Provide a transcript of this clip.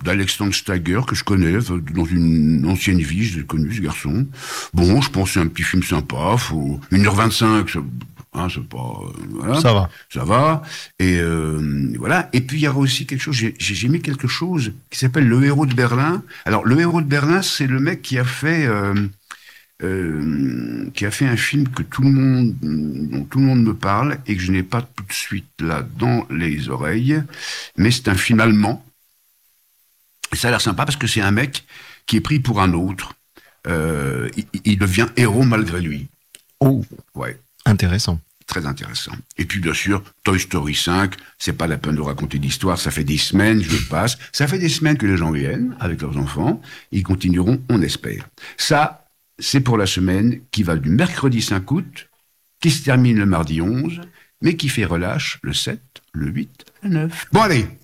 d'Alexandre Steiger, que je connais, dans une ancienne vie, je l'ai connu, ce garçon. Bon, je pense que c'est un petit film sympa, faut 1h25, c'est pas, voilà. Ça va. Et, voilà. Et puis, il y aura aussi quelque chose, j'ai mis quelque chose qui s'appelle Le Héros de Berlin. Alors, Le Héros de Berlin, c'est le mec qui a fait un film dont tout le monde me parle et que je n'ai pas tout de suite là dans les oreilles, mais c'est un film allemand. Et ça a l'air sympa parce que c'est un mec qui est pris pour un autre. Il devient héros malgré lui. Oh, ouais. Intéressant. Très intéressant. Et puis bien sûr, Toy Story 5, c'est pas la peine de raconter l'histoire, ça fait des semaines, je passe, ça fait des semaines que les gens viennent avec leurs enfants, ils continueront, on espère. Ça, c'est pour la semaine qui va du mercredi 5 août, qui se termine le mardi 11, mais qui fait relâche le 7, le 8, le 9. Bon allez,